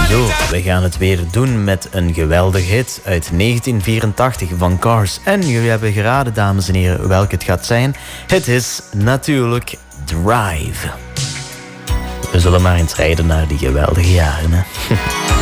Zo, we gaan het weer doen met een geweldige hit uit 1984 van Cars. En jullie hebben geraden, dames en heren, welke het gaat zijn. Het is natuurlijk Drive. We zullen maar eens rijden naar die geweldige jaren, hè.